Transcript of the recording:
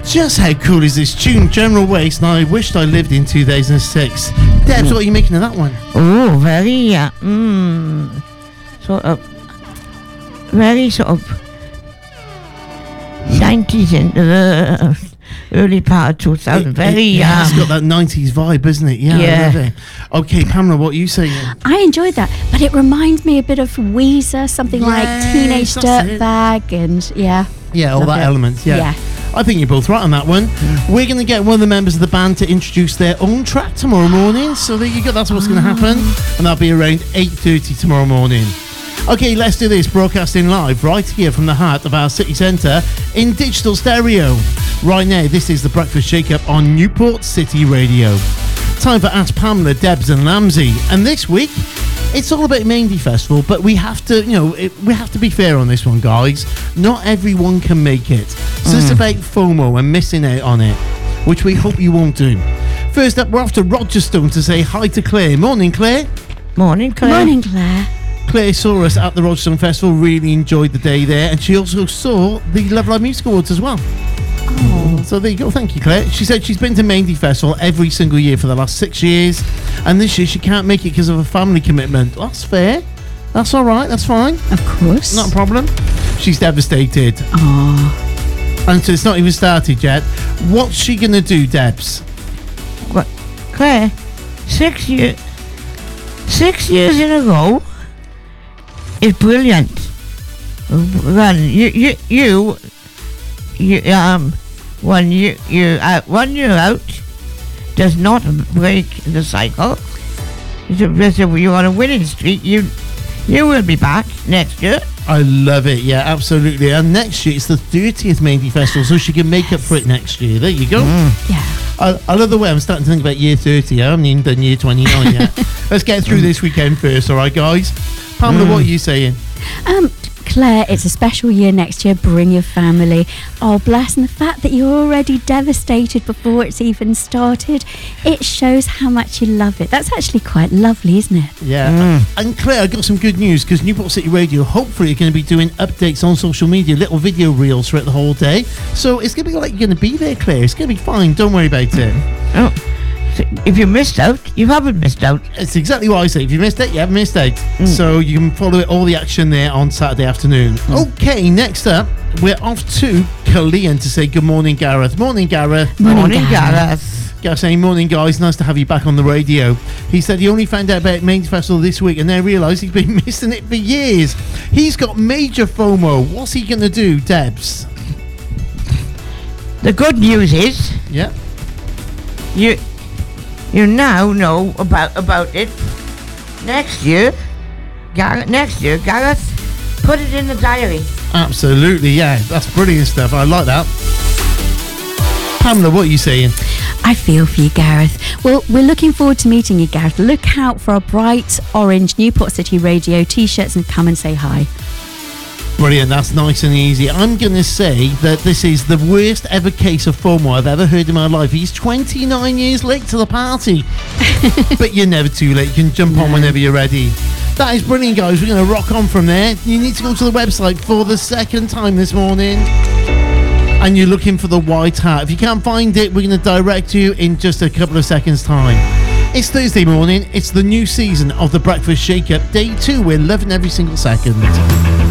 Just how cool is this tune? General Waste, and I wished I lived in 2006. Debs, what are you making of that one? Oh, very, very sort of 90s into the early part of 2000. It's got that 90s vibe, isn't it? Yeah, I love it. Okay, Pamela, what are you saying? I enjoyed that, but it reminds me a bit of Weezer, something like Teenage Dirtbag, and Yeah, all that elements, yeah. I think you're both right on that one. We're going to get one of the members of the band to introduce their own track tomorrow morning. So there you go, that's what's going to happen. And that'll be around 8:30 tomorrow morning. Okay, let's do this. Broadcasting live right here from the heart of our city centre in digital stereo. Right now, this is the Breakfast Shake-Up on Newport City Radio. Time for Ask Pamela, Debs and Lamsey. And this week, it's all about Maindy Festival, but we have to, we have to be fair on this one, guys. Not everyone can make it. So it's about FOMO and missing out on it, which we hope you won't do. First up, we're off to Rogerstone to say hi to Claire. Morning, Claire. Morning, Claire. Morning, Claire. Claire saw us at the Rogerstone Festival, really enjoyed the day there, and she also saw the Love Live Music Awards as well. Oh. So there you go, thank you, Claire. She said she's been to Maindy Festival every single year for the last 6 years, and this year she can't make it because of a family commitment. That's fair. That's all right, that's fine. Of course. Not a problem. She's devastated. Oh. And so it's not even started yet. What's she going to do, Debs? What? Claire, 6 years... 6 years in a row is brilliant. Well, when you're out does not break the cycle. If you're on a winning streak, you will be back next year. I love it, yeah, absolutely. And next year it's the 30th Maindy Festival, so she can make up for it next year. There you go. Yeah. I love the way I'm starting to think about year 30. I haven't even done year 29 yet. Let's get through this weekend first, all right, guys? Pamela, what are you saying? Claire, it's a special year next year. Bring your family. Oh, bless. And the fact that you're already devastated before it's even started, it shows how much you love it. That's actually quite lovely, isn't it? Yeah. And Claire, I got some good news because Newport City Radio hopefully are going to be doing updates on social media, little video reels throughout the whole day. So it's going to be like you're going to be there, Claire. It's going to be fine. Don't worry about it. Oh. If you missed out, you haven't missed out. It's exactly what I say. If you missed it, you haven't missed out. So you can follow all the action there on Saturday afternoon. Okay, next up, we're off to Cullinan to say good morning, Gareth. Morning, Gareth. Morning, Gareth. Gareth saying, morning, guys. Nice to have you back on the radio. He said he only found out about Maindy Festival this week and then realised he's been missing it for years. He's got major FOMO. What's he going to do, Debs? The good news is... Yeah. You now know about it. Next year, Gareth, put it in the diary. Absolutely, yeah. That's brilliant stuff. I like that. Pamela, what are you saying? I feel for you, Gareth. Well, we're looking forward to meeting you, Gareth. Look out for our bright orange Newport City Radio t-shirts and come and say hi. Brilliant, that's nice and easy. I'm going to say that this is the worst ever case of FOMO I've ever heard in my life. He's 29 years late to the party. But you're never too late. You can jump on whenever you're ready. That is brilliant, guys. We're going to rock on from there. You need to go to the website for the second time this morning. And you're looking for the white hat. If you can't find it, we're going to direct you in just a couple of seconds' time. It's Thursday morning. It's the new season of the Breakfast Shake-Up. Day 2. We're loving every single second.